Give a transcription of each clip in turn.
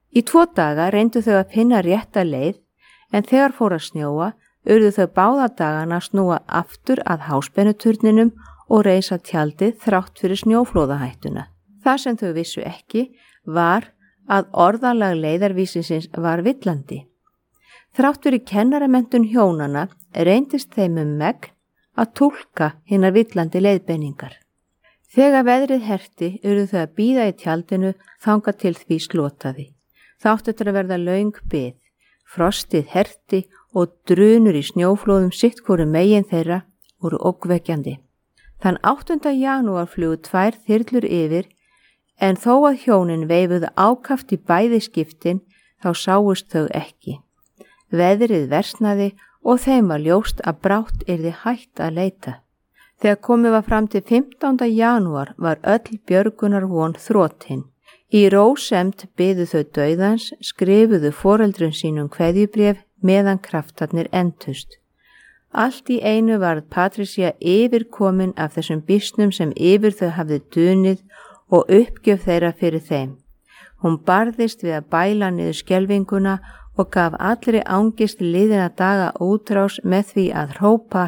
Í 2 daga reyndu þau að finna rétta leið, en þegar fór að snjóa, urðu þau báða dagana að snúa aftur að háspennuturninum og reisa tjaldið þrátt fyrir snjóflóðahættuna. Það sem þau vissu ekki var að orðalag leiðarvísisins var villandi. Þrátt fyrir kennaramenntun hjónanna reyndist þeim megn að túlka hinar villandi leiðbeiningar. Þegar veðrið herti urðu þau að bíða í tjaldinu þangað til því slotaði. Það átti eftir að verða löng bið. Frostið herti og drunur í snjóflóðum sitt hvoru megin þeirra voru ógnvekjandi. Þann 8. janúar flugu 2 þyrlur yfir, en þó að hjónin veifuðu ákaft í bæði skiptin þá sáust þau ekki. Veðrið versnaði og þeim var ljóst að brátt yrði hætt að leita. Þegar komið var fram til 15. janúar var öll björgunarvon þrotin. Í rósemd biðu þau dauðans, skrifuðu foreldrum sínum kveðjubréf meðan kraftarnir entust. Allt í einu varð Patricia yfirkomin af þessum býsnum sem yfir þau hafði dunið og uppgjöf þeirra fyrir þeim. Hún barðist við að bæla niður skelfinguna og gaf allri angist liðina daga útrás með því að hrópa: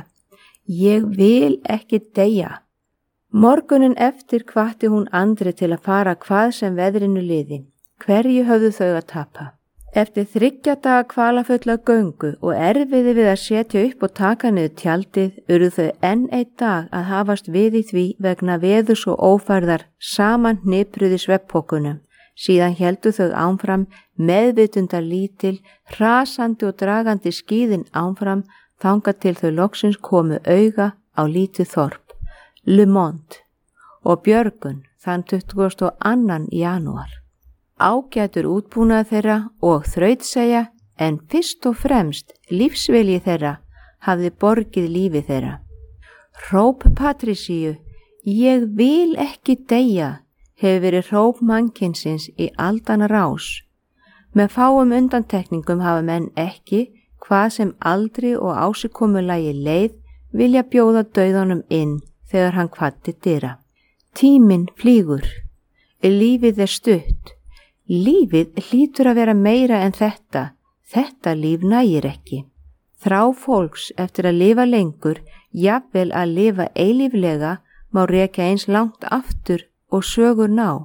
Ég vil ekki deyja. Morgunin eftir hvatti hún Andri til að fara hvað sem veðrinu liði. Hverju höfðu þau að tapa? Eftir 3 daga kvalafulla göngu og erfiði við að setja upp og taka niður tjaldið urðu þau enn einn dag að hafast við í því vegna veðurs og ófærðar saman hnipruð í svefnpokunum. Síðan héldu þau áfram meðvitundar lítil, hrasandi og dragandi skíðin áfram þangað til þau loksins komu auga á lítið þorp, Le Monde, og björgun þann 22. janúar. Ágætur útbúnað þeirra og þrautseigja, en fyrst og fremst lífsvilji þeirra hafði borgið lífi þeirra. Hróp Patriciu, ég vil ekki deyja, hefur verið hróp mannkynsins í aldanna rás. Með fáum undantekningum hafa menn ekki, hvað sem aldri og ásikomulagi leið, vilja bjóða dauðanum inn þegar hann kvaddi dyra. Tíminn flýgur, lífið stutt. Lífið hlýtur að vera meira en þetta líf nægir ekki. Þrá fólks eftir að lifa lengur, jafnvel að lifa eilíflega, má rekja eins langt aftur og sögur ná.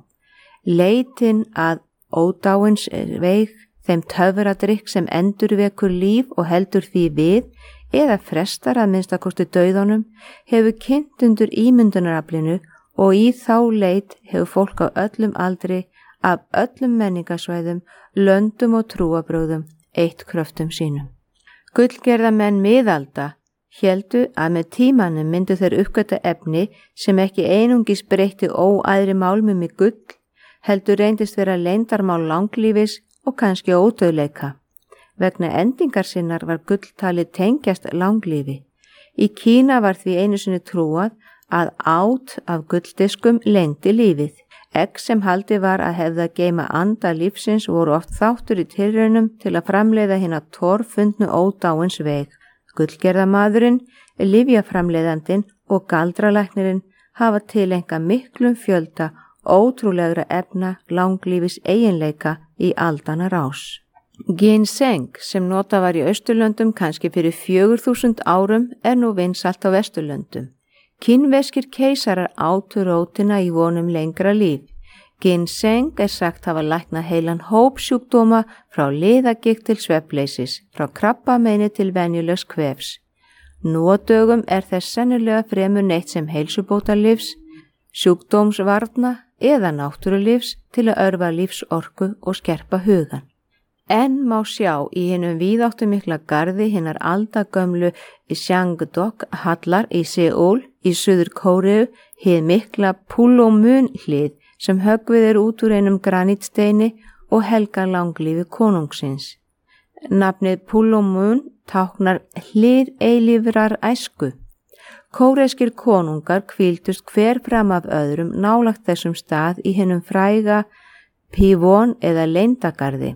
Leitin að ódáins veig, þeim töfradrykk sem endurvekur líf og heldur því við, eða frestar að minnstakosti dauðanum, hefur kynnt undir ímyndunaraflinu og í þá leit hefur fólk á öllum aldri, af öllum menningasvæðum, löndum og trúabrögðum eitt kröftum sínum. Gullgerðamenn miðalda héldu að með tímanum myndu þeir uppgöta efni sem ekki einungis breytti óæðri málmum í gull, heldur reyndist vera leyndarmál langlífis og kannski ódauðleika. Vegna endingar sinnar var gulltalið tengjast langlífi. Í Kína var því einu sinni trúað að át af gulldiskum lengdi lífið. Egg sem haldi var að hefða geyma anda lífsins voru oft þáttur í tilraunum til að framleiða hina torfundnu ódáins veg. Gullgerðamaðurinn, lyfjaframleiðandinn og galdralæknirinn hafa tilenga miklum fjölda ótrúlegra efna langlífis eiginleika í aldanna rás. Ginseng sem nota var í Austurlöndum kannski fyrir 4000 árum nú vinsælt á Vesturlöndum. Kínverskir keisarar átu rótina í vonum lengra líf. Ginseng sagt hafa læknað heilan hóp sjúkdóma frá liðagigt til svefnleysis, frá krabbameini til venjulegs kvefs. Nú á dögum þess sennilega fremur neitt sem heilsubótarlyfs, sjúkdómsvarna eða náttúrulífs til að örva lífsorku og skerpa hugan. En má sjá í hinum víðáttumikla garði hinnar aldagömlu Sangdok hallar í Seúl í Suður Kóreu hið mikla Púlómun hlið sem höggvið út úr einum granítsteini og helgar langlífi konungsins. Nafnið Púlómun táknar hlið eilífrar æsku. Kóreskir konungar hvíldust hver fram af öðrum nálagt þessum stað í hinum fræga Pívon eða leyndagarði.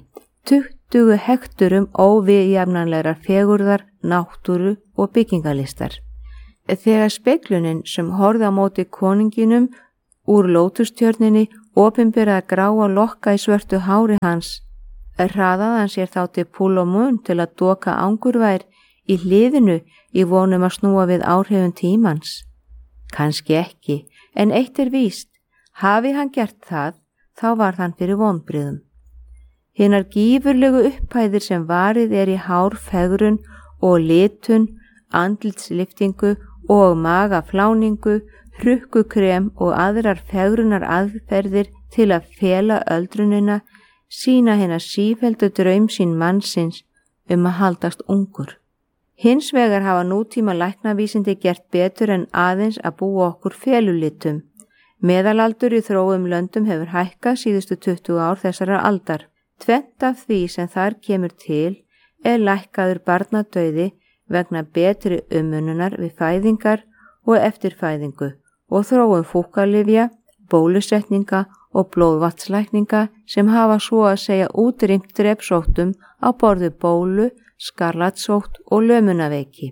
20 hekturum óviðjafnanlegar fegurðar, náttúru og byggingalistar. Þegar speglunin sem horfði á móti koninginum úr lótustjörninni opinberaði gráa lokka í svörtu hári hans, Hraðaði hann sér þá til Púlómun til að doka angurvær í hliðinu í vonum að snúa við áhrifum tímans? Kannski ekki, en eitt víst, hafi hann gert það, þá var hann fyrir vonbrigðum. Hinar gífurlegu upphæðir sem varið í hárfegrun og litun, andlitsliftingu og magafláningu, hrukkukrem og aðrar fegrunar aðferðir til að fela öldrunina sýna hinar sífelldu draumsýn mannsins að haldast ungur. Hins vegar hafa nútíma læknavísindi gert betur en aðeins að búa okkur felulitum. Meðalaldur í þróum löndum hefur hækkað síðustu 20 ár þessarar aldar. Tvennt af því sem þar kemur til lækkaður barnadauði vegna betri umönnunar við fæðingar og eftirfæðingu og þróum fúkkalyfja, bólusetninga og blóðvatslækninga sem hafa svo að segja útrýmt drepsóttum á borði bólu, skarlatsótt og lömunaveiki.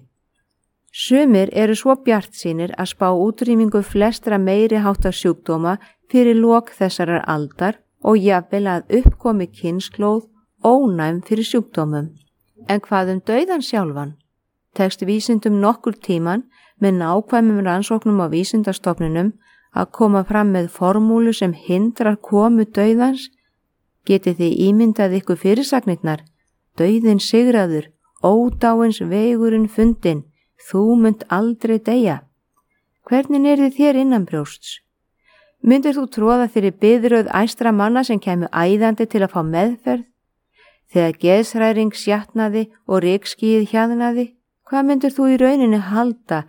Sumir eru svo bjartsýnir að spá útrýmingu flestra meiri háttar sjúkdóma fyrir lok þessarar aldar og jafnvel að uppkomi kynslóð ónæm fyrir sjúkdómum. En hvað dauðan sjálfan? Tekst vísindum nokkur tíman með nákvæmum rannsóknum á vísindastofnunum að koma fram með formúlu sem hindrar komu dauðans? Getið þið ímyndað ykkur fyrirsagnirnar? Dauðinn sigraður, ódáins vegurinn fundinn, þú munt aldrei deyja. Hvernig þið þér innanbrjósts? Myndir þú tróða þér í biðröð æstra manna sem kæmu æðandi til að fá meðferð? Þegar geðshræring sjatnaði og rykskýið hjaðnaði, hvað myndir þú í rauninni halda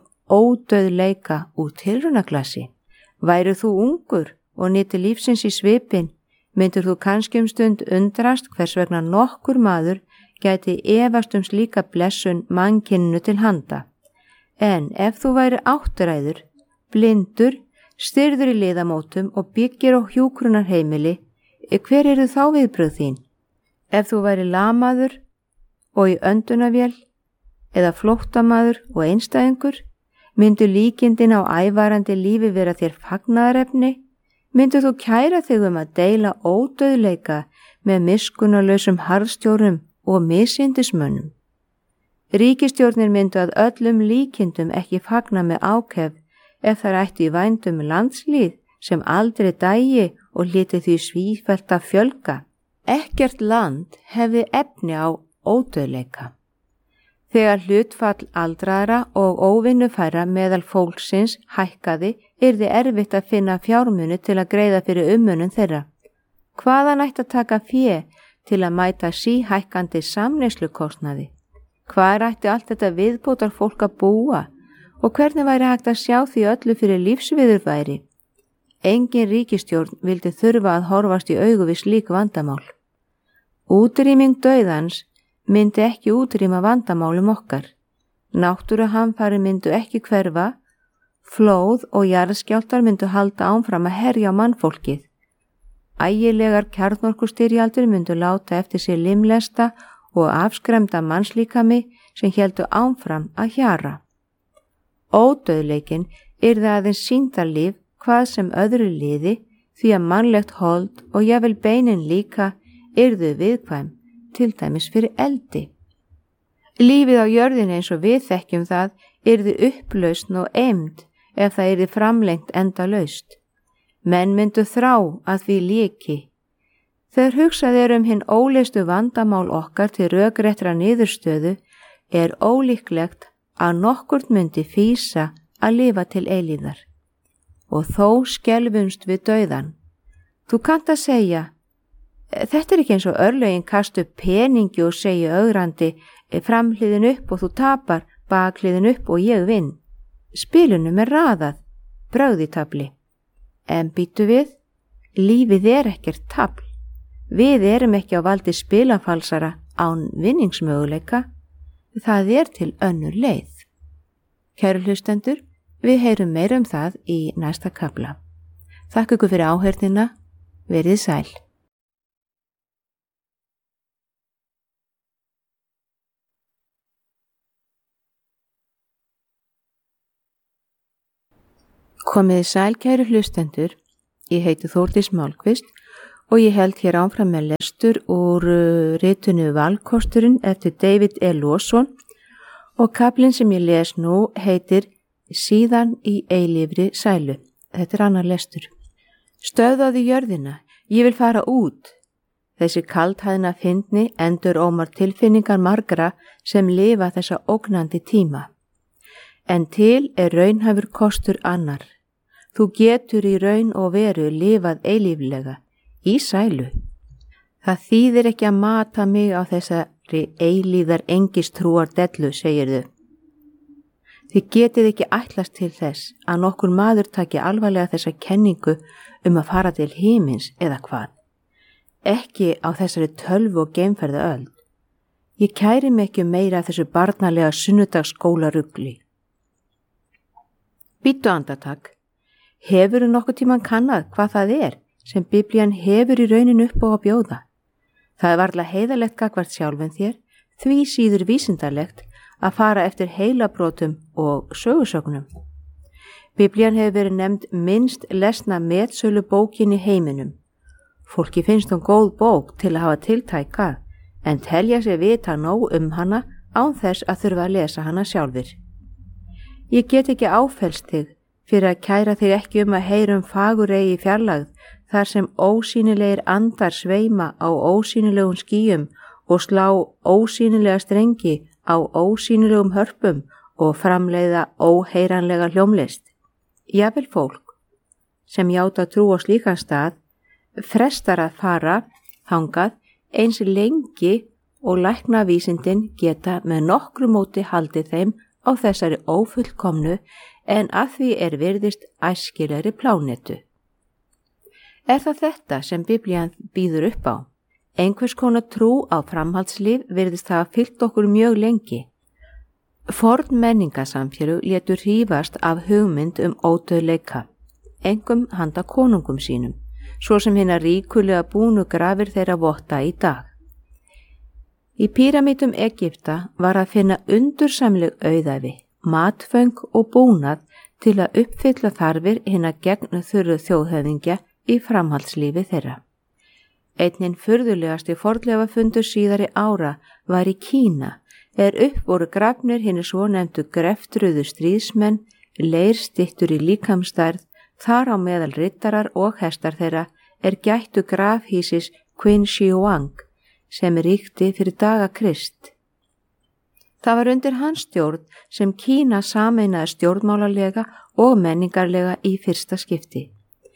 ódauðleika úr tilraunaglasi? Væru þú ungur og nyti lífsins í svipinn, myndir þú kannski stund undrast hvers vegna nokkur maður gæti efast slíka blessun mannkyninu til handa. En ef þú væri áttræður, blindur, styrður í liðamótum og byggir á hjúkrunarheimili, hver eru þá viðbrögð þín? Ef þú væri lamaður og í öndunavél eða flóttamaður og einstæðingur, myndu líkindin á ævarandi lífi vera þér fagnaðarefni? Myndu þú kæra þig að deila ódauðleika með miskunnarlausum harðstjórum og misyndismönnum? Ríkisstjórnir myndu að öllum líkindum ekki fagna með ákefð ef þær ættu í vændum landslýð sem aldrei dæi og hlyti því svífellt að fjölga. Ekkert land hefði efni á ódauðleika. Þegar hlutfall aldraðra og óvinnufæra meðal fólksins hækkaði, yrði erfitt að finna fjármuni til að greiða fyrir umönnun þeirra. Hvaðan ætti að taka fé til að mæta síhækkandi samneyslukostnaði? Hvar ætti allt þetta viðbótar fólk að búa og hvernig væri hægt að sjá því öllu fyrir lífsviðurværi? Engin ríkisstjórn vildi þurfa að horfast í augu við slík vandamál. Útrýming dauðans myndi ekki útrýma vandamálum okkar. Náttúruhamfarir myndu ekki hverfa, flóð og jarðskjálftar myndu halda áfram að herja á mannfólkið. Ægilegar kjarnorkustyrjaldir myndu láta eftir sér limlesta og afskremda mannslíkami sem héldu áfram að hjara. Ódauðleikin yrði aðeins sýndarlíf hvað sem öðru liði því að mannlegt hold og jafnvel beinin líka yrðu viðkvæm, til dæmis fyrir eldi. Lífið á jörðinni eins og við þekkjum það yrði upplausn og eymd ef það yrði framlengt endalaust. Menn myndu þrá að því lyki. Þegar hugsað hinn óleystu vandamál okkar til rökréttra niðurstöðu ólíklegt að nokkurt myndi fýsa að lifa til eilífðar. Og þó skelfumst við dauðan. Þú kannt að segja, þetta ekki eins og örlögin kastu peningi og segja ögrandi, framhliðin upp og þú tapar, bakhliðin upp og ég vinn. Spilunum raðað, bragðitabli. En býtu við, lífið ekkert tabl. Við erum ekki á valdi spilafalsara án vinningsmöguleika. Það til önnur leið. Kæru hlustendur, við heyrum meira það í næsta kafla. Þakka ykkur fyrir áheyrnina, verið sæl. Komiði sæl kæru hlustendur, ég heiti Þórdís Málkvist og ég held hér áfram með lestur úr ritinu Valkosturinn eftir David E. Lawson og kaflinn sem ég les nú heitir Síðan í eilífri sælu. Þetta annar lestur. Stöðvaðu jörðina, ég vil fara út. Þessi kaldhæðna fyndni endurómar tilfinningar margra sem lifa þessa ógnandi tíma. En til raunhæfur kostur annar. Þú getur í raun og veru lifað eilíflega, í sælu. Það þýðir ekki að mata mig á þessari eilíðar engistrúar dellu, segirðu. Þið getið ekki ætlast til þess að nokkur maður taki alvarlega þessa kenningu að fara til himins eða hvað. Ekki á þessari tölvu og geimferða öld. Ég kæri mig ekki meira þessu barnalega sunnudagsskólarugli. Bíddu andartak. Hefurðu nokkuð tímann kannað hvað það sem Biblían hefur í raunin upp á að bjóða? Það varla heiðalegt gagnvart sjálfum þér, því síður vísindarlegt að fara eftir heilabrotum og sögusögnum. Biblían hefur verið nefnd minnst lesna metsölu bókin í heiminum. Fólki finnst hún góð bók til að hafa tiltæka, en telja sig vita nóg hana án þess að þurfa að lesa hana sjálfur. Ég get ekki áfellst þig fyrir að kæra þig ekki að heyra fagureygi fjarlægð þar sem ósýnilegir andar sveima á ósýnilegum skýjum og slá ósýnilega strengi á ósýnilegum hörpum og framleiða óheyranlega hljómlist. Jafnvel fólk sem játa trú á slíkan stað frestar að fara þangað eins lengi og læknavísindin geta með nokkru móti haldið þeim á þessari ófullkomnu en að því virðist æskilegri plánetu. Það þetta sem Biblían býður upp á? Einhvers konar trú á framhaldslíf virðist hafa fylgt okkur mjög lengi. Forn menningasamfélög létu hrífast af hugmynd ódauðleika, einkum handa konungum sínum, svo sem hina ríkulega búnu grafir þeirra votta í dag. Í píramídum Egypta var að finna undursamleg auðæfi, matföng og búnað til að uppfylla þarfir hina gegnþurru þjóðhöfðingja í framhaldslífi þeirra. Einnig furðulegasti fornleifafundur síðari ára var í Kína, upp voru grafnir hinir svonefndu greftruðu stríðsmenn, leirstyttur í líkamstærð, þar á meðal rittarar og hestar þeirra gættu grafhýsis Qin Shi Huang, sem ríkti fyrir daga Krist. Það var undir hans stjórn sem Kína sameinaði stjórnmálalega og menningarlega í fyrsta skipti.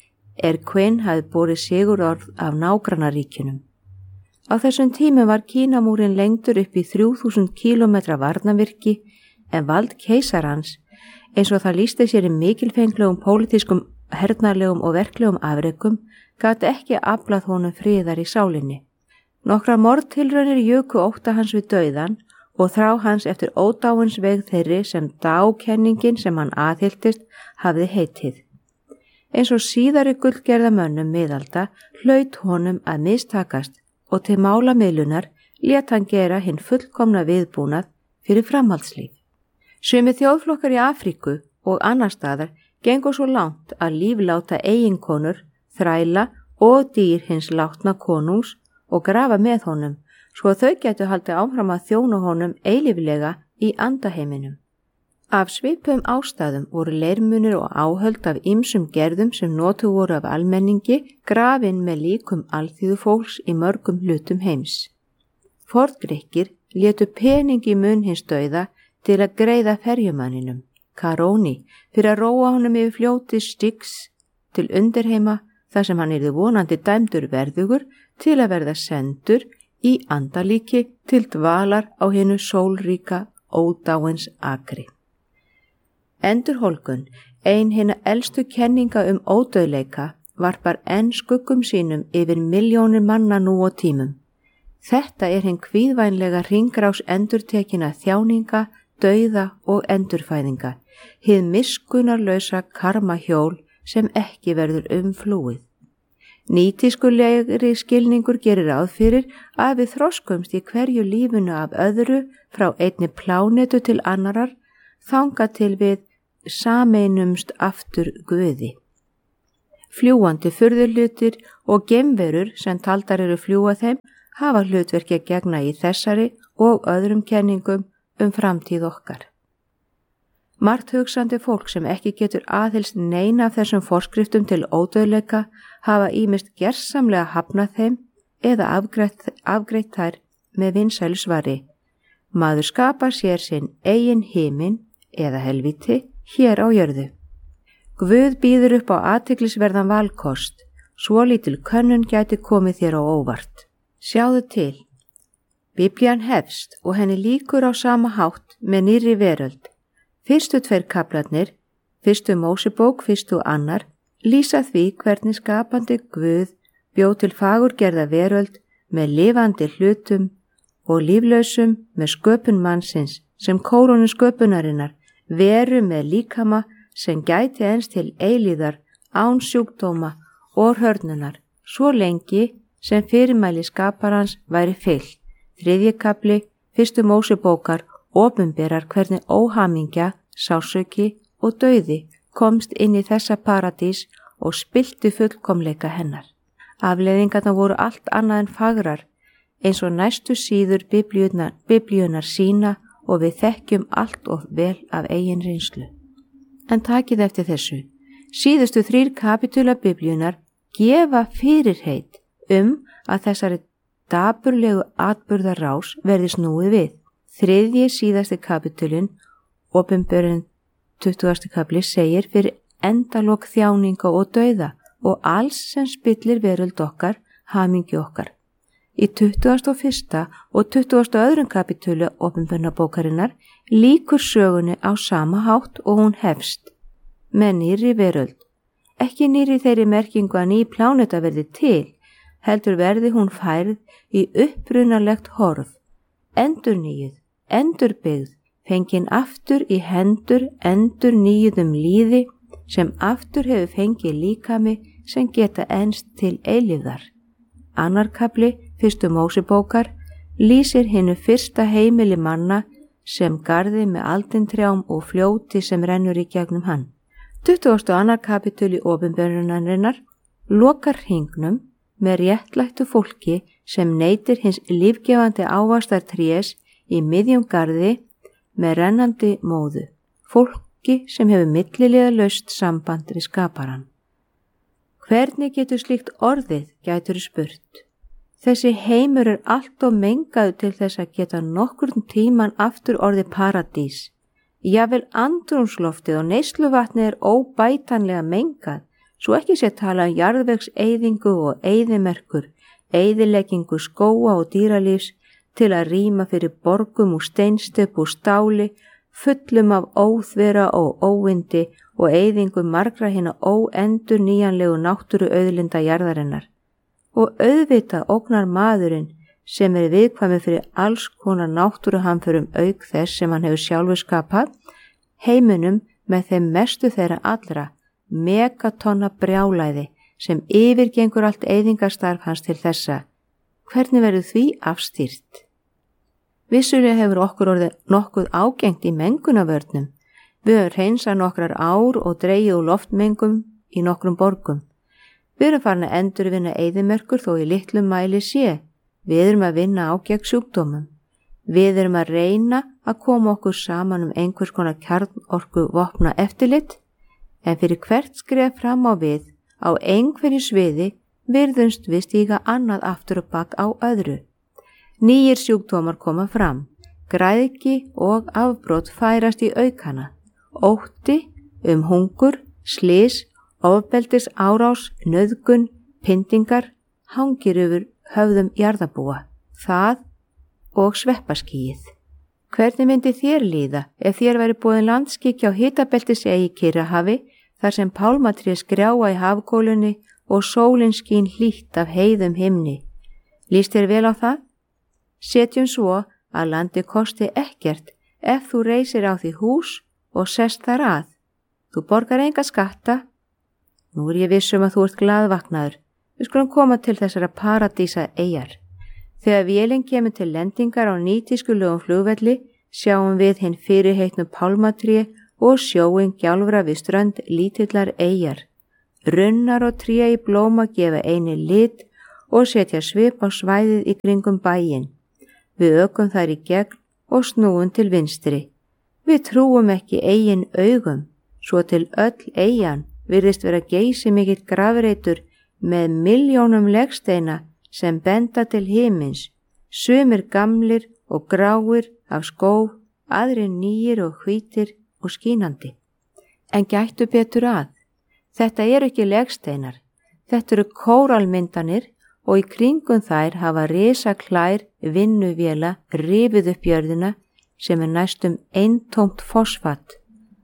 Qin hafði borið sigurorð af nágrannaríkjunum. Á þessum tímum var Kínamúrin lengdur upp í 3000 kílómetra varnarvirki en vald keisarans, eins og það lýsti sér í mikilfenglegum pólitískum, hernaðlegum og verklegum afrekum, gat ekki aflað honum friðar í sálinni. Nokkrar mordtilraunir juku ótta hans við dauðan og þrá hans eftir ódáins veg þeirri sem dákenningin sem hann aðhylltist hafði heitið. Eins og síðari gullgerðamönnum miðalda hlaut honum að mistakast og til málamiðlunar lét hann gera hinn fullkomna viðbúnað fyrir framhaldslíf. Sumir þjóðflokkar í Afríku og annar staðar gengur svo langt að lífláta eiginkonur, þræla og dýr hins látna konungs og grafa með honum, svo að þau getu haldið áfram að þjóna honum eilíflega í andaheiminum. Af svipum ástæðum voru leirmunir og áhöld af ýmsum gerðum sem notuð voru af almenningi grafin með líkum alþýðu fólks í mörgum hlutum heims. Forngrikkir létu pening í munn hins dauða til að greiða ferjumanninum, Karóni, fyrir að róa honum yfir fljóti Styx til undirheima þar sem hann yrði vonandi dæmdur verðugur til að verða sendur í andalíki til dvalar á hinu sólríka ódáins akri. Endurhólkun, ein hinna elstu kenninga ódauðleika, varpar enn skuggum sínum yfir milljónir manna nú á tímum. Þetta hinn kvíðvænlega hringrás endurtekinna þjáninga, dauða og endurfæðinga, hið miskunnarlausa karmahjól sem ekki verður umflúið. Nýtískulegri skilningur gerir ráð fyrir að við þroskumst í hverju lífinu af öðru frá einni plánetu til annarar, þangað til við sameinumst aftur Guði. Fljúgandi furðuhlutir og geimverur sem taldar eru fljúga þeim hafa hlutverki að gegna í þessari og öðrum kenningum framtíð okkar. Margt hugsandi fólk sem ekki getur aðhylst neina af þessum forskriftum til ódauðleika hafa ýmist gersamlega hafnað þeim eða afgreitt þær með vinsælu svari. Maður skapar sér sinn eigin himinn eða helvíti hér á jörðu. Guð býður upp á athyglisverðan valkost, svo lítil könnun gæti komið þér á óvart. Sjáðu til. Biblían hefst og henni lýkur á sama hátt með nýrri veröld. Fyrstu 2 kaflarnir, fyrstu Mósebók, fyrstu og annar, lýsa því hvernig skapandi Guð bjó til fagurgerða veröld með lifandi hlutum og líflausum með sköpun mannsins sem kórónu sköpunarinnar, veru með líkama sem gæti enst til eilíðar án sjúkdóma og hörnunar, svo lengi sem fyrirmæli skaparans væri fyllt. 3. kafli, fyrstu Mósebókar opinberar hvernig óhamingja, sársauki og dauði komst inn í þessa paradís og spillti fullkomleika hennar. Afleiðingarnar voru allt annað en fagrar, eins og næstu síður biblíunar sína og við þekkjum allt of vel af eigin reynslu. En takið eftir þessu. Síðustu 3 kapitula biblíunar gefa fyrirheit að þessari dapurlegu atburðarás verði snúið við. 3. síðasti kapitulinn, opinberun 20. kapli, segir fyrir endalok þjáninga og dauða og alls sem spillir veröld okkar, hamingju okkar. Í 21. og 22. kapitulu opinberunarbókarinnar lýkur sögunni á sama hátt og hún hefst, með nýrri veröld. Ekki nýrri þeirri merkingu að ný pláneta verði til, heldur verði hún færð í upprunalegt horf, endurnýjuð, endurbyggð, fengin aftur í hendur endurnýjuðum líði sem aftur hefur fengið líkami sem geta enst til eilífðar. Annar kafli, fyrstu Mósebókar, lýsir hinu fyrsta heimili manna sem garði með aldintrjám og fljóti sem rennur í gegnum hann. 22. kapitúli opinberunarinnar lokar hringnum með réttlættu fólki sem neytir hins lífgefandi ávastar trés í miðjum garði með rennandi móðu, fólki sem hefur milliliðalaust samband við skaparan. Hvernig getur slíkt orðið, gætirðu spurt? Þessi heimur er allt of mengaður til þess að geta nokkurn tíman aftur orðið paradís. Jafnvel andrúmsloftið og neysluvatnið er óbætanlega mengað, svo ekki sé tala jarðvegseyðingu og eyðimerkur, eyðileggingu skóga og dýralífs til að rýma fyrir borgum úr steinstöp og stáli, fullum af óþvera og óvindi og eyðingu margra hinna óendurnýjanlegu náttúruauðlinda jarðarinnar. Og auðvitað ógnar maðurinn sem er viðkvæmur fyrir alls konar náttúruhamförum auk þess sem hann hefur sjálfur skapað, heiminum með þeim mestu þeirra allra, megatonna brjálæði sem yfirgengur allt eyðingarstarf hans til þessa. Hvernig verður því afstýrt? Vissulega hefur okkur orðið nokkuð ágengt í mengunavörnum. Við höfum hreinsað nokkrar ár og dregið úr loftmengum í nokkrum borgum. Við erum farin að endurvinna eyðimerkur þó í litlum mæli sé. Við erum að vinna á gegn sjúkdómum. Við erum að reyna að koma okkur saman einhvers konar kjarnorku vopna eftirlit, en fyrir hvert skref fram á við á einhverju sviði virðumst við stíga annað aftur og bak á öðru. Nýjir sjúkdómar koma fram, græðgi og afbrot færast í aukana, ótti hungur, slys, ofbeldis árás, nauðgun, pyndingar hangir yfir höfðum jarðarbúa, það og sveppaskýið. Hvernig myndi þér líða ef þér væri boðin landskikja á hitabeltiseyju í Kyrrahafi þar sem pálmatré skrjáa í hafgólunni og sólin skín hlýtt af heiðum himni? Líst þér vel á það? Setjum svo að landi kosti ekkert ef þú reisir á því hús og sest þar að. Þú borgar enga skatta. Nú er ég viss að þú ert glaðvaknaður. Við skulum koma til þessara paradísa eyjar. Þegar vélin kemur til lendingar á nýtískulegum flugvelli sjáum við hinn fyrirheitnu pálmatré og sjóin gjálfra við strönd lítillar eyjar. Runnar og tré í blóma gefa eini lit og setja svip á svæðið í kringum bæinn. Við ökum þær í gegn og snúum til vinstri. Við trúum ekki eigin augum, svo til öll eyjan virðist vera geysimikill grafreitur með milljónum legsteina sem benda til himins, sumir gamlir og gráir af skóf, aðrir nýir og hvítir og skínandi. En gættu betur að. Þetta eru ekki legsteinar, þetta eru kóralmyndanir og í kringum þær hafa risaklær vinnuvéla rifið upp jörðina sem næstum eintómt fosfat.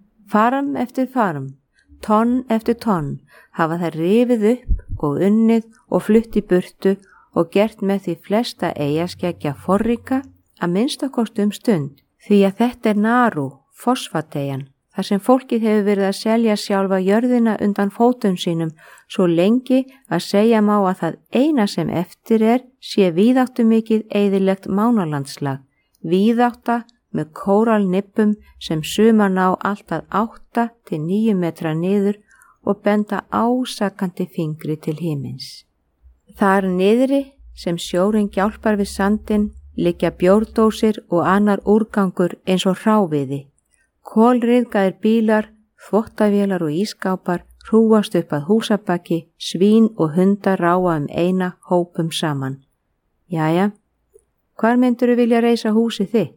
Farm eftir farm, tonn eftir tonn hafa þær rifið upp og unnið og flutt í burtu og gert með því flesta eyjaskeggja forrika að minnstakosti stund, því að þetta er Naru, fosfateyjan, þar sem fólkið hefur verið að selja sjálfa jörðina undan fótum sínum svo lengi að segja má að það eina sem eftir sé víðáttumikið eyðilegt mánalandslag, víðátta með kóralnippum sem sumar ná allt að 8 til 9 metra niður og benda ásakandi fingri til himins. Þar niðri sem sjórinn gjálpar við sandinn liggja bjórdósir og annar úrgangur eins og hráviði. Kolryðgaðir bílar, þvottavélar og ískápar hrúast upp að húsabaki, svín og hundar ráa eina hópum saman. Jæja, hvar myndirðu vilja reisa húsið þitt?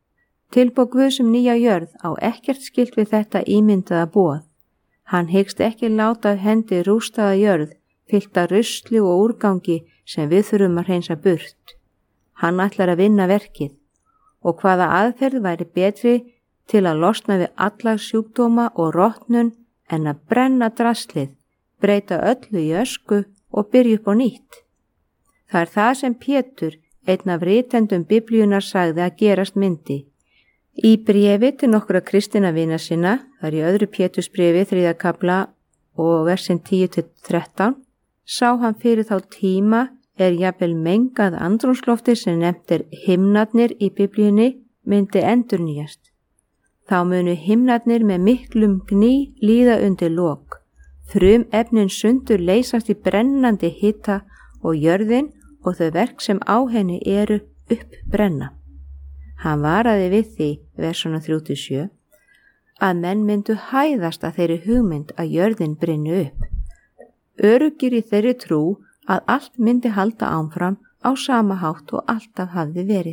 Tilboð Guðs nýja jörð á ekkert skylt við þetta ímyndaða boð. Hann hyggst ekki láta af hendi rústaða jörð, fyllta rusli og úrgangi sem við þurfum að hreinsa burt. Hann ætlar að vinna verkið og hvaða aðferð væri betri til að losna við alla sjúkdóma og rotnun en að brenna draslið, breyta öllu í ösku og byrja upp á nýtt. Það er það sem Pétur, einn af ritendum Biblíunnar, sagði að gerast myndi. Í bréfi til nokkra kristinna vina sinna, þar í öðru Pétursbréfi 3. kafla og versin 10-13, sá hann fyrir þá tíma jafnvel mengað andrúmslofti sem nefnt himnarnir í Biblíunni myndi endurnýjast. Þá munu himnarnir með miklum gný líða undir lok. Frumefnin sundur leysast í brennandi hita og jörðin og þau verk sem á henni eru uppbrenna. Hann varaði við því, versuna 3-7, að menn myndu hæðast að þeirri hugmynd að jörðin brenni upp. Öruggir í þeirri trú að allt myndi halda áfram á sama hátt og alltaf hafði verið.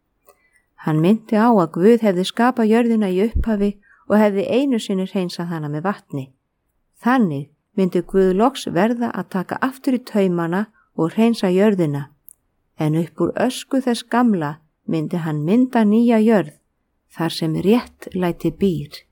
Hann myndi á að Guð hefði skapað jörðina í upphafi og hefði einu sinni hreinsað hana með vatni. Þannig myndi Guð loks verða að taka aftur í taumana og hreinsa jörðina, en upp úr ösku þess gamla myndi hann mynda nýja jörð, þar sem réttlæti býr.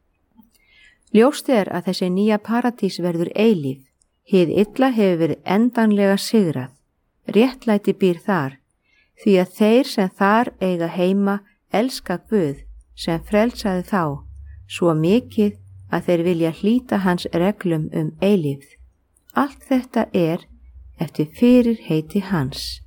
Ljóst er að þessi nýja paradís verður eilíf. Hið illa hefur verið endanlega sigrað. Réttlæti býr þar, því að þeir sem þar eiga heima elska Guð sem frelsaði þá, svo mikið að þeir vilja hlíta hans reglum eilífð. Allt þetta eftir fyrirheiti hans.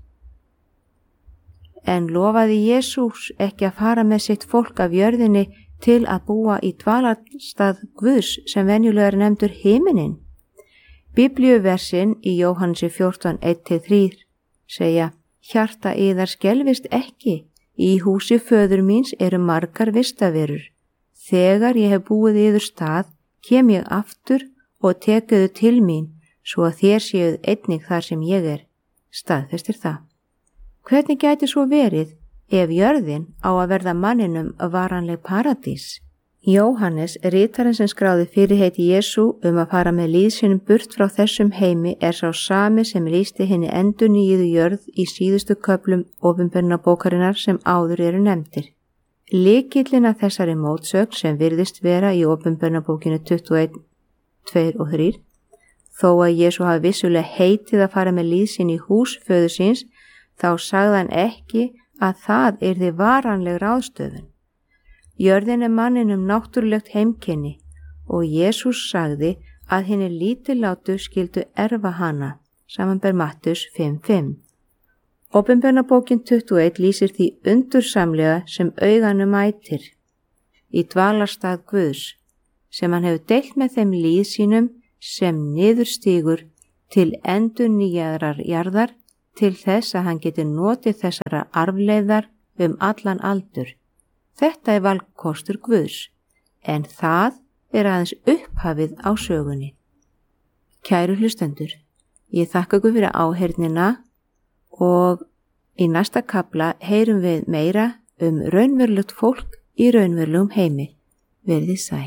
En lofaði Jesús ekki að fara með sitt fólk af jörðinni til að búa í dvalarstað Guðs sem venjulega nefndur himinin? Biblíuversin í Jóhannesi 14:1-3 segja: Hjarta yðar skelfist ekki, í húsi föður míns eru margar vistaverur. Þegar ég hef búið yður stað, kem ég aftur og tekuðu til mín, svo að þér séuð einnig þar sem ég er. Staðfestir það. Hvernig gæti svo verið ef jörðin á að verða manninum varanleg paradís? Jóhannes, ritarinn sem skráði fyrirheiti Jesú að fara með líðsynum burt frá þessum heimi, sá sami sem lýsti hinni endurnýjuðu jörð í síðustu köflum opinberunarbókarinnar sem áður eru nefndir. Lykillinn að þessari mótsögn sem virðist vera í opinberunarbókinu 21, 2 og 3, þó að Jesú hafi vissulega heitið að fara með líðsyn í hús föður síns, þá sagði hann ekki að það yrði varanleg ráðstöfun. Jörðin manninum náttúrulegt heimkynni og Jesús sagði að hinni lítillátu skyldu erfa hana, samanber Mattheus 5:5. Opinberunarbókin 21 lýsir því undursamlega sem auganu mætir í dvalarstað Guðs, sem hann hefur deilt með þeim líð sínum sem niðurstígur til endurnýjaðrar jarðar til þess að hann geti notið þessara arfleiðar allan aldur. Þetta er valkostur Guðs, en það er aðeins upphafið á sögunni. Kæru hlustendur, ég þakka ykkur fyrir áheyrnina og í næsta kafla heyrum við meira raunverulegt fólk í raunverulegum heimi. Verið sæl.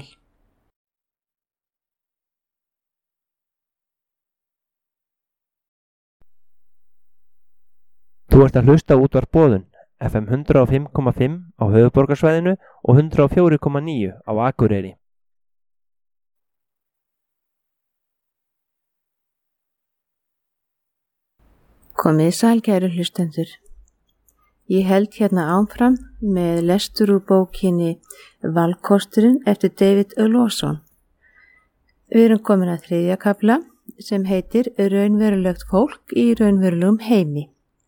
Þú ert að hlusta á Útvarp Boðun, FM 105,5 á höfuðborgarsvæðinu og 104,9 á Akureyri. Komið sæl, kæru hlustendur. Ég held hérna áfram með lestur úr bókinni Valkosturinn eftir David Lawson. Við erum komin að 3. kafla sem heitir Raunverulegt fólk í raunverulegum heimi.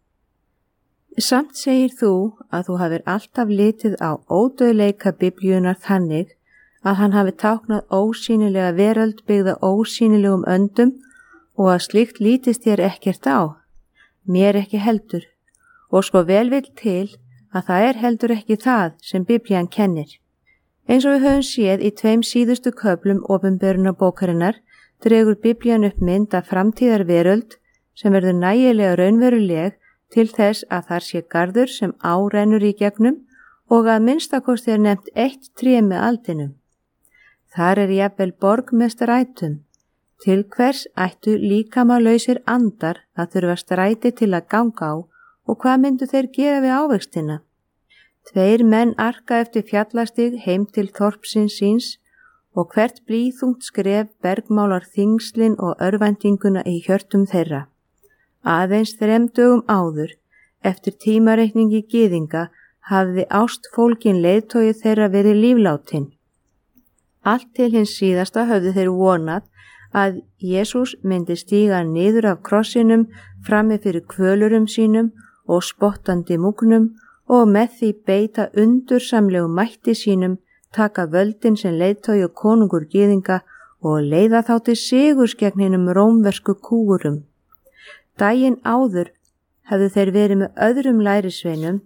Samt segir þú að þú hafir alltaf litið á ódauðleika Biblíunnar þannig að hann hafi táknað ósýnilega veröld byggða ósýnilegum öndum og að slíkt lítist þér ekkert á. Mér ekki heldur. Og sko vel vill til að það er heldur ekki það sem Biblían kennir. Eins og við höfum séð í 2 síðustu köflum opinberunarbókarinnar dregur Biblían upp mynd af framtíðarveröld sem verður nægilega raunveruleg til þess að þar sé garður sem árennur í gegnum og að minnstakosti er nefnt 1 tré með aldinum. Þar er jafnvel borg með strætum. Til hvers ættu líkamalausir andar að þurfa stræti til að ganga á og hvað myndu þeir gera við ávextina? 2 menn arka eftir fjallastig heim til þorpsins síns og hvert blýþungt skref bergmálar þingslin og örvæntinguna í hjörtum þeirra. Aðeins 3 dögum áður, eftir tímareikningi gyðinga, hafði ástfólkin leiðtogi þeirra verið líflátin. Allt til hins síðasta höfðu þeir vonað að Jesús myndi stíga niður af krossinum frammi fyrir kvölurum sínum og spottandi múgnum og með því beita undursamlegu mætti sínum, taka völdin sem leiðtogi og konungur gyðinga og leiða þá til sigurs gegn hinum rómversku kúgurum. Daginn áður hefðu þeir verið með öðrum lærisveinum,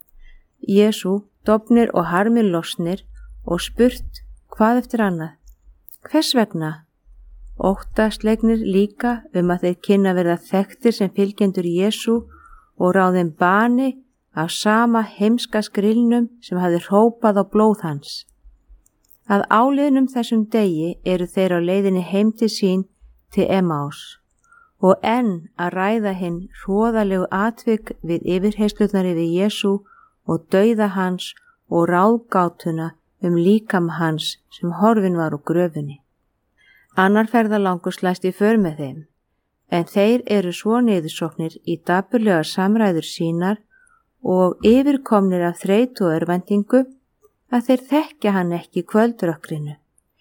Jesú, dofnir og harmir losnir og spurt hvað eftir annað. Hvers vegna? Óttaslegnir líka að þeir kynna verða þekktir sem fylgjendur Jesú og ráðin bani af sama heimska skrilnum sem hafði hrópað á blóð hans. Að áliðnum þessum degi eru þeir á leiðinni heim til sín til Emmaus og enn að ræða hinn hroðalegu atvik við yfirheyrslurnar yfir Jesú og dauða hans og ráðgátuna líkama hans sem horfin var úr gröfinni. Annar ferðalangur slæst í för með þeim, en þeir eru svo niðursoknir í dapurlega samræður sínar og yfirkomnir af þreytu og örvæntingu að þeir þekkja hann ekki í kvöldrökkrinu.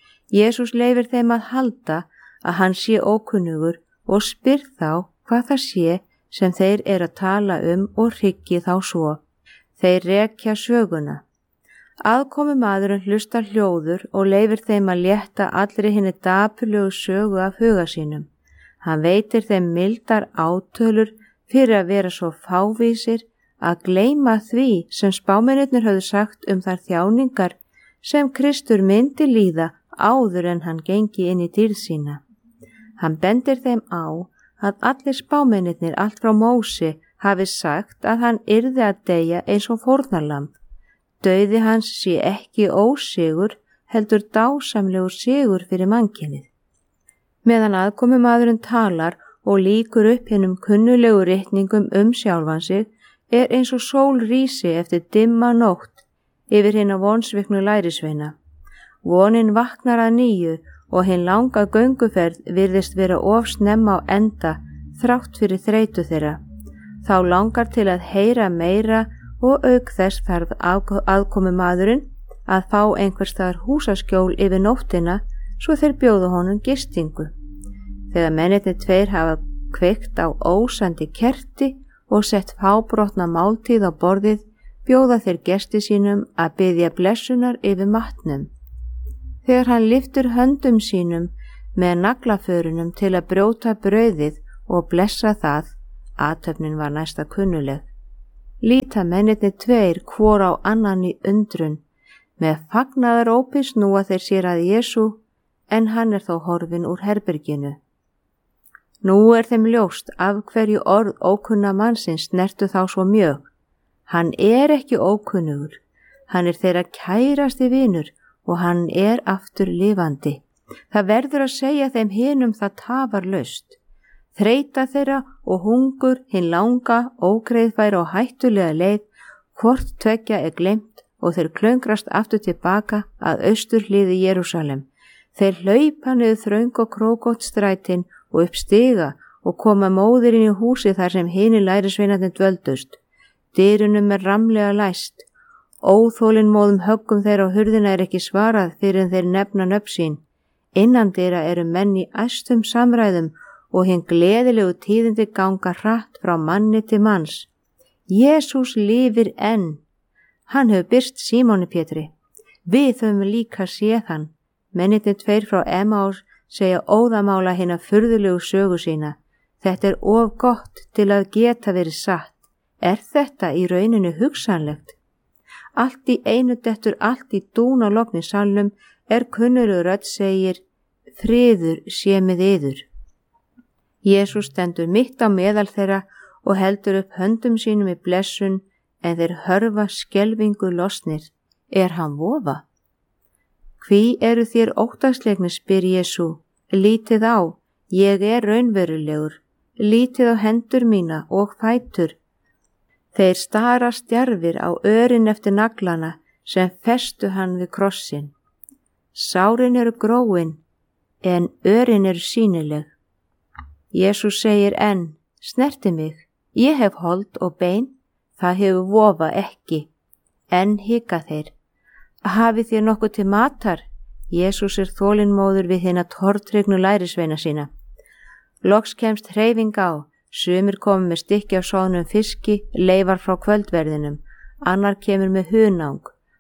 Jesús leyfir þeim að halda að hann sé ókunnugur og spyr þá hvað það sé sem þeir eru að tala og hryggi þá svo. Þeir rekja söguna. Aðkomumaðurinn hlustar hljóður og leyfir þeim að létta allri hinni dapurlegu sögu af huga sínum. Hann veitir þeim mildar átölur fyrir að vera svo fávísir að gleyma því sem spámennirnir höfðu sagt þær þjáningar sem Kristur myndi líða áður en hann gengi inn í dýrð sína. Hann bendir þeim á að allir spámennirnir allt frá Móse hafi sagt að hann yrði að deyja eins og fórnarlamb. Dauði hans sé ekki ósigur, heldur dásamlegur sigur fyrir mannkynið. Meðan aðkomumaðurinn talar og lýkur upp hinum kunnulegu ritningum sjálfan sig, er eins og sól rísi eftir dimma nótt yfir hina vonsviknu lærisveina. Vonin vaknar að nýju og hinn langa gönguferð virðist vera of snemma á enda þrátt fyrir þreytu þeirra. Þá langar til að heyra meira og auk þess þarf aðkomumaðurinn að fá einhvers staðar húsaskjól yfir nóttina svo þeir bjóða honum gistingu. Þegar mennirnir 2 hafa kveikt á ósandi kerti og sett fábrotna máltíð á borðið, bjóða þeir gesti sínum að biðja blessunar yfir matnum. Þegar hann lyftur höndum sínum með naglaförunum til að brjóta brauðið og blessa það, athöfnin var næsta kunnuleg. Líta mennirnir tveir hvor á annan í undrun, með fagnaðarópi snúa þeir sér að Jesú, en hann þó horfinn úr herberginu. Nú þeim ljóst af hverju orð ókunna mannsins snertu þá svo mjög. Hann ekki ókunnugur, hann þeirra kærasti vinur og hann aftur lifandi. Það verður að segja þeim hinum það tafarlaust. Þreyta þeirra og hungur hinn langa, ógreiðfæra og hættulega leið, hvort tveggja gleymt og þeir klöngrast aftur tilbaka að austurhliði Jerúsalem. Þeir hlaupa niður þröng og krókótt strætin og upp stiga og koma móðir inn í húsi þar sem hinir lærisveinarnir dvöldust. Dyrunum ramlega læst. Óþolinmóðum höggum þeirra á hurðina ekki svarað fyrir en þeir nefna nöfn sín. Innan dyra menn í æstum samræðum og hinn gleðilegu tíðindi ganga hratt frá manni til manns. Jesús lifir enn. Hann hefur birst Símoni Pétri. Við höfum líka séð hann. Mennirnir tveir frá Emmaus segja óðamála hina furðulegu sögu sína. Þetta of gott til að geta verið satt. Þetta í rauninu hugsanlegt? Allt í einu dettur allt í dún á logni salnum kunnur rödd segir, friður sé með yður. Jesús stendur mitt á meðal þeirra og heldur upp höndum sínum í blessun, en þeir hörfa skelfingu losnir. Hann vofa? Hví eru þér óttaslegnir, spyr Jesú. Lítið á, ég raunverulegur. Lítið á hendur mína og fætur. Þeir stara stjarfir á örin eftir naglana sem festu hann við krossin. Sárin gróin, en örin sýnileg. Jesús segir enn, snerti mig, ég hef hold og bein, það hefur vofa ekki. Enn hika þeir. Hafið þér nokkuð til matar? Jesús þolinmóður við hina tortryggnu lærisveina sína. Loks kemst hreyfing á, sumir komu með stykki af soðnum fiski, leifar frá kvöldverðinum, annar kemur með hunang.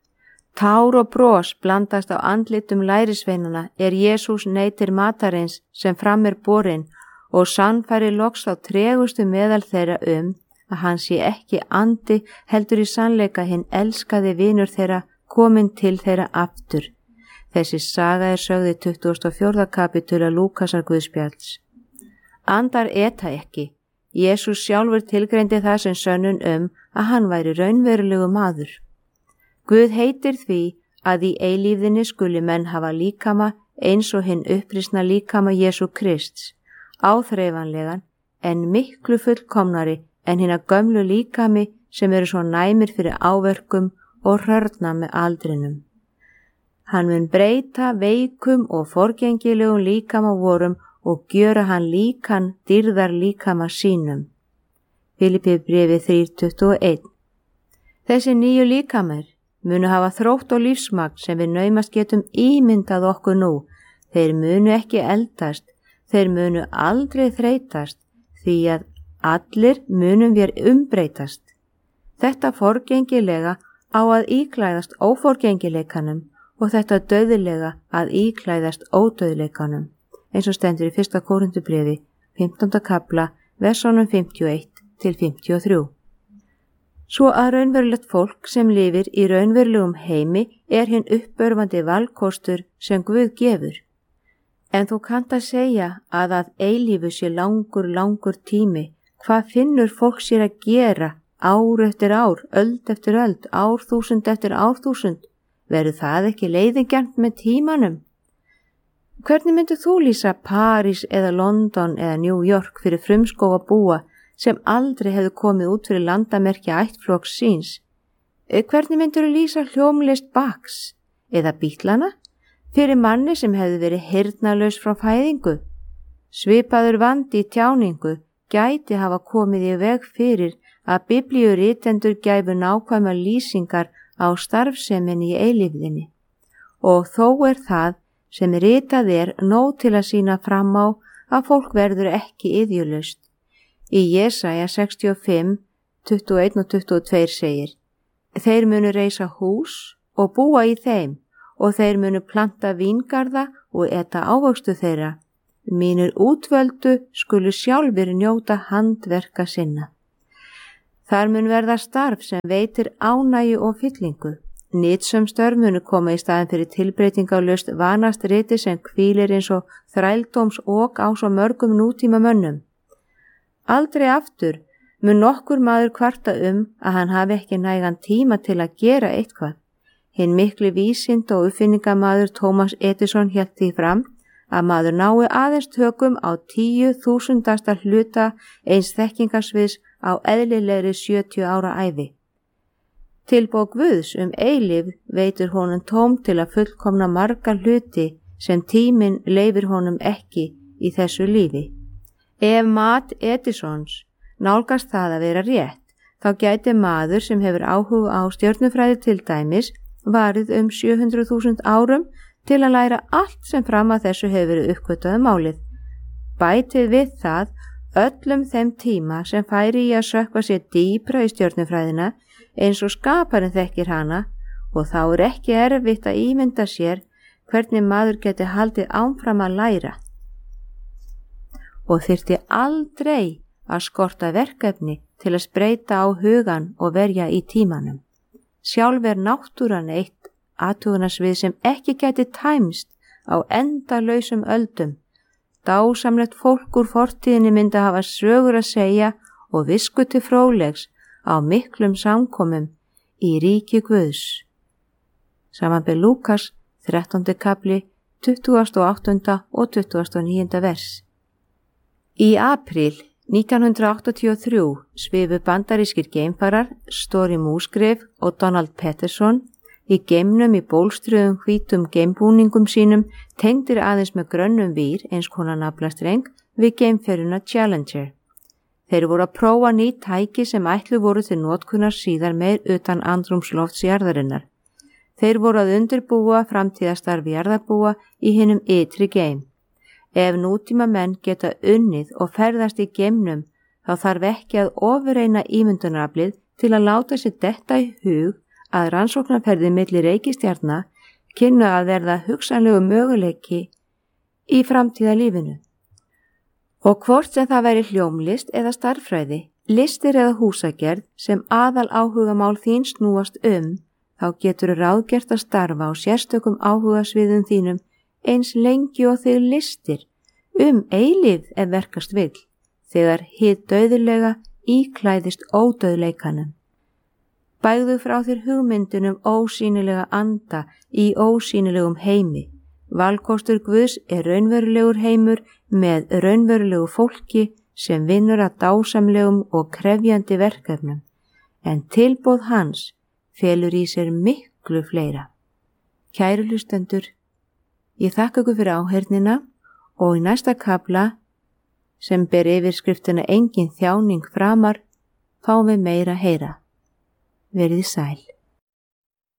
Tár og bros blandast á andlitum lærisveinana Jesús neytir matarins sem fram borinn og sannfærir loks á tregustu meðal þeirra að hann sé ekki andi heldur í sannleika hinn elskaði vinur þeirra kominn til þeirra aftur. Þessi saga sögð í 24. kapítula Lúkasar Guðspjalls. Andar eta ekki. Jesús sjálfur tilgreindi það sem sönnun að hann væri raunverulegu maður. Guð heitir því að í eilífðinni skuli menn hafa líkama eins og hinn upprisna líkama Jesú Krists, áþreifanlegan en miklu fullkomnari en hinna gömlu líkami sem svo næmir fyrir áverkum og hrörna með aldrinum. Hann mun breyta veikum og forgengilegum líkama vorum og gjöra hann líkan dýrðar líkama sínum. Filippíubréfið 3:21. Þessi nýju líkamar munu hafa þrótt og lífsmagn sem við naumast getum ímyndað okkur nú. Þeir munu ekki eldast, þeir munu aldrei þreytast, því að allir munum við umbreytast. Þetta forgengilega á að íklæðast óforgengileikanum og þetta dauðilega að íklæðast ódauðleikanum, eins og stendur í 1. Kórinthubréfi, 15. kapla, versónum 51-53. Svo að raunverulegt fólk sem lifir í raunverulegum heimi hinn uppörvandi valkostur sem Guð gefur. En þú kannt að segja að eilífu sé langur tími. Hvað finnur fólk sér að gera ár eftir ár, öld eftir öld, árþúsund eftir árþúsund? Verður það ekki leiðigjarnt með tímanum? Hvernig myndir þú lýsa París eða London eða New York fyrir frumskóga búa sem aldrei hefðu komið út fyrir landamerkja ættflokks síns? Hvernig myndir þú lýsa hljómlist Bachs eða Bítlana fyrir manni sem hefði verið heyrnarlaus frá fæðingu? Svipaður vandi í tjáningu gæti hafa komið í veg fyrir að biblíurritendur gæfu nákvæmar lýsingar á starfseminni í eilífðinni. Og þó það sem ritað nóg til að sýna fram á að fólk verður ekki iðjulaust. Í Jesaja 65, 21 og 22 segir: Þeir munu reisa hús og búa í þeim og þeir munu planta víngarða og eta ávöxtu þeirra. Mínir útvöldu skulu sjálfur njóta handverka sinna. Þar mun verða starf sem veitir ánægju og fyllingu. Nytsöm störf munu koma í staðin fyrir tilbreytingarlaust vanast riti sem hvílir eins og þrældóms ok á svo mörgum nútíma mönnum. Aldrei aftur mun nokkur maður kvarta að hann hafi ekki nægan tíma til að gera eitthvað. Hinn mikli vísinda og uppfinningamaður Thomas Edison hélt því fram að maður nái aðeins tökum á 10.000 hluta eins þekkingarsviðs á eðlilegri 70 ára ævi. Tilboð Guðs eilífð veitir honum tóm til að fullkomna marga hluti sem tíminn leyfir honum ekki í þessu lífi. Ef mat Edisons nálgast það að vera rétt, þá gæti maður sem hefur áhuga á stjörnufræði til dæmis varið 700.000 árum til að læra allt sem fram að þessu hefur verið uppgötvað málið. Bætið við það öllum þeim tíma sem færi í að sökkva sér dýpra í stjörnufræðina eins og skaparinn þekkir hana, og þá ekki erfitt að ímynda sér hvernig maður geti haldið áfram að læra. Og þyrfti aldrei að skorta verkefni til að spreyta á hugan og verja í tímanum. Sjálf náttúran eitt athugunarsvið sem ekki gæti tæmst á endalausum öldum. Dásamlegt fólk úr fortíðinni myndi hafa sögur að segja og visku til fróðlegs á miklum samkomum í ríki Guðs. Samanber Lúkas 13. kapli 28. og 29. vers. Í apríl 1983 svifu bandarískir geimfarar Story Musgrave og Donald Peterson í geimnum í bólstruðum hvítum geimbúningum sínum tengdir aðeins með grönnum vír eins konar naflastreng við geimferjuna Challenger. Þeir voru að prófa ný tæki sem ætlu voru til notkunar síðar meir utan andrúmslofts jarðarinnar. Þeir voru að undirbúa framtíðastarfi jarðarbúa í hinum ytri geim. Ef nútíma menn geta unnið og ferðast í geimnum, þá þarf ekki að ofurreina ímyndunaraflið til að láta sér detta í hug að rannsóknarferði milli reikistjarna kynnu að verða hugsanlegu möguleiki í framtíðalífinu. Og hvort sem það væri hljómlist eða starffræði, listir eða húsagerð sem aðal áhugamál þín snúast þá getur ráðgert að starfa á sérstökum áhugasviðum þínum eins lengi og þig listir eilífð ef verkast vill, þegar hið dauðlega íklæðist ódauðleikanum. Bægðu frá þér hugmyndunum ósýnilega anda í ósýnilegum heimi. Valkostur Guðs raunverulegur heimur með raunverulegu fólki sem vinnur að dásamlegum og krefjandi verkefnum, en tilboð hans felur í sér miklu fleira. Kæru hlustendur, ég þakka ykkur fyrir áheyrnina og í næsta kafla sem ber yfirskriftina Engin þjáning framar fáum við meira heyra. Verið sæl.